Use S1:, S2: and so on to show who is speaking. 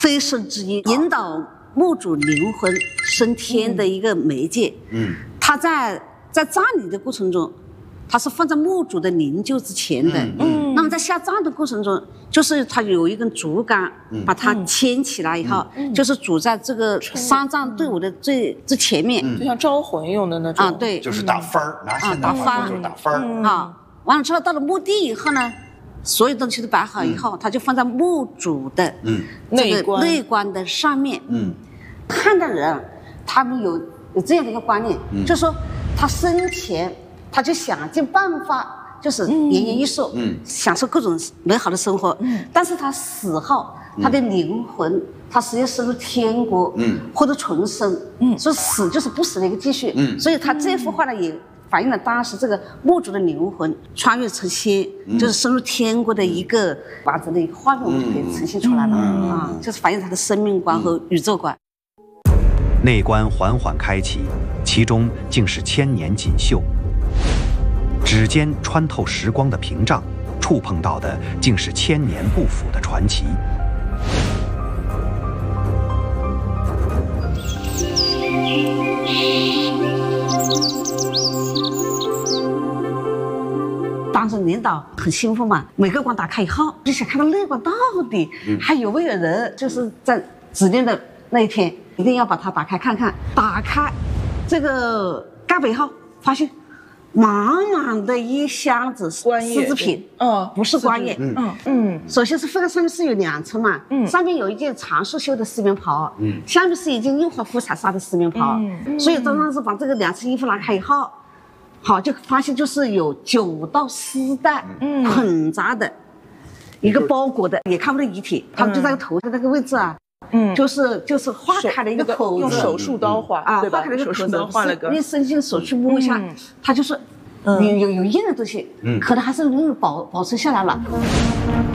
S1: 飞升之音，引导墓主灵魂升天的一个媒介。它在葬礼的过程中，它是放在墓主的灵柩之前的。那么在下葬的过程中，就是它有一根竹竿，把它牵起来以后，就是组在这个丧葬队伍的最前面，
S2: 就像招魂用的那种。
S1: 啊，对，
S3: 就是打幡儿，拿现代话说就是打幡儿。
S1: 啊，完了之后到了墓地以后呢，所有东西都摆好以后，它就放在墓主的这个内棺的上面。看的人，他们有这样的一个观念，就是说他生前他就想尽办法，就是延年益寿，享受各种美好的生活。但是他死后，他的灵魂，他实际升入天国，或者重生。所以死就是不死的一个继续。所以他这幅画呢也反映了当时这个墓主的灵魂穿越成仙，就是升入天国的一个完整的一个画面，我们就可以呈现出来了。就是反映他的生命观和宇宙观。
S4: 内棺缓缓开启，其中竟是千年锦绣。指尖穿透时光的屏障，触碰到的竟是千年不腐的传奇。
S1: 当时领导很兴奋嘛，每个棺打开以后，就想看到内棺到底还有没有人，就是在指定的那一天，一定要把它打开看看。打开这个盖板以后，发现满满的一箱子丝织品，不是官叶，首先是分在上面是有2层嘛，上面有一件长束绣的丝棉袍，下面是一件印花湖彩纱的丝棉袍，所以当时把这个2层衣服拿开以后，好就发现就是有9道丝带捆扎的一个包裹的，也看不到遗体，他们就在头的那个位置啊。就是划开了一个口子，
S2: 用手术刀划啊，
S1: 划开了一个口子，
S2: 画了个，
S1: 一伸进手去摸一下，他就是有硬的东西，可能还是能保存下来了。